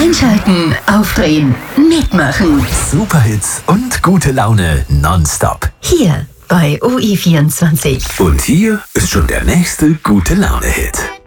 Einschalten, aufdrehen, mitmachen. Superhits und gute Laune nonstop. Hier bei OE24. Und hier ist schon der nächste gute Laune-Hit.